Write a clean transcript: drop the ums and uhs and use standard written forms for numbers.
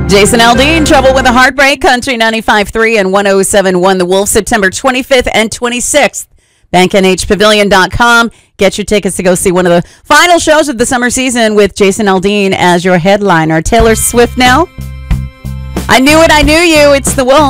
Jason Aldean, Trouble with a Heartbreak, Country 95.3 and 107.1 The Wolf, September 25th and 26th. BankNHPavilion.com. Get your tickets to go see one of the final shows of the summer season with Jason Aldean as your headliner. Taylor Swift now. I knew it, I knew you. It's The Wolf.